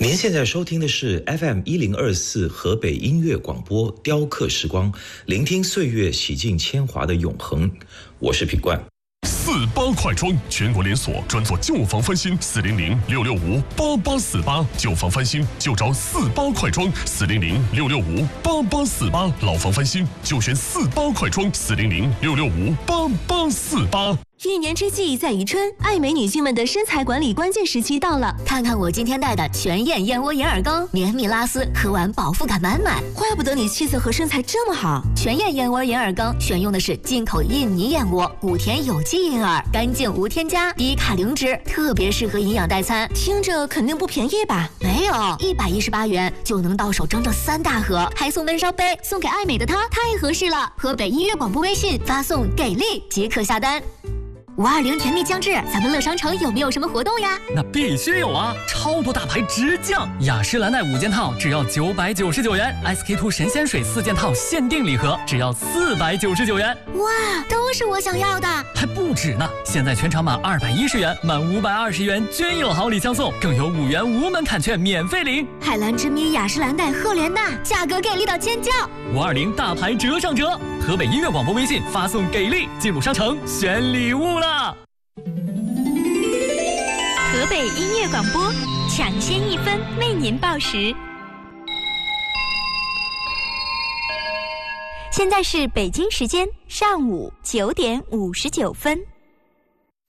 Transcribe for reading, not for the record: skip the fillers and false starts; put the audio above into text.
您现在收听的是 FM1024河北音乐广播雕刻时光，聆听岁月洗尽铅华的永恒。我是品冠。 48快装全国连锁，专做旧房翻新，400-665-8848，旧房翻新就找48快装，400-665-8848，老房翻新就选48快装，400-665-8848。 一年之计在于春，爱美女性们的身材管理关键时期到了。 看看我今天带的全燕燕窝银耳羹，绵密拉丝，喝完饱腹感满满。 怪不得你气色和身材这么好。 全燕燕窝银耳羹选用的是进口印尼燕窝，谷田有机银耳，干净无添加，低卡零脂，特别适合营养代餐。 听着肯定不便宜吧？ 没有，118元就能到手整整3大盒，还送闷烧杯，送给爱美的她，太合适了。河北音乐广播微信发送给力即可下单。520甜蜜将至，咱们乐商城有没有什么活动呀？ 那必须有啊！超多大牌直降，雅诗兰黛5件套只要999元 ，SK2 神仙水4件套限定礼盒只要499元。 哇，都是我想要的！ 还不止呢！现在全场满210元，满520元均有好礼相送，更有5元无门槛券免费领。 海蓝之谜、雅诗兰黛、赫莲娜，价格给力到尖叫 ！520大牌折上折，河北音乐广播微信发送给力，进入商城选礼物了。 河北音乐广播抢先1分为您报时。现在是北京时间上午9点59分。